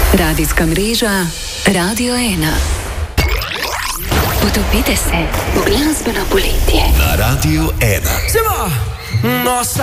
Radijska mreža Radio 1. Potopite se v glasbeno poletje. Na Radio 1. Simo! No,